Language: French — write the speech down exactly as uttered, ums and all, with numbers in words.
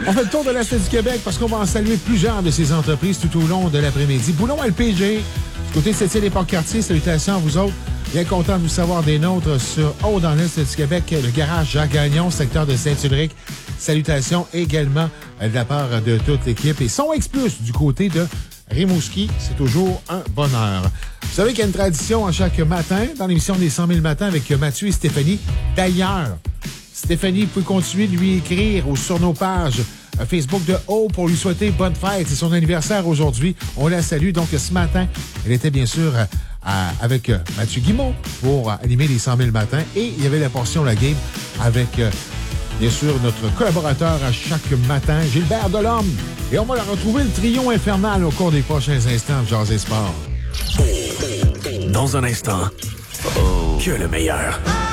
On fait le tour de l'Est du Québec parce qu'on va en saluer plusieurs de ces entreprises tout au long de l'après-midi. Boulon L P G, du côté de Sept-Îles et Port-Cartier, salutations à vous autres. Bien content de vous savoir des nôtres sur haut dans l'Est du Québec, le garage Jacques Gagnon, secteur de Saint-Ulrich. Salutations également de la part de toute l'équipe. Et Son X Plus du côté de Rimouski, c'est toujours un bonheur. Vous savez qu'il y a une tradition à chaque matin dans l'émission des cent mille matins avec Mathieu et Stéphanie. D'ailleurs, Stéphanie, vous pouvez continuer de lui écrire ou sur nos pages Facebook de Haut pour lui souhaiter bonne fête. C'est son anniversaire aujourd'hui. On la salue. Donc, ce matin, elle était bien sûr à, avec Mathieu Guimont pour animer les cent mille matins. Et il y avait la portion La Game avec, bien sûr, notre collaborateur à chaque matin, Gilbert Delhomme. Et on va la retrouver le trio infernal au cours des prochains instants de Jazz et Sport. Dans un instant, oh. que le meilleur.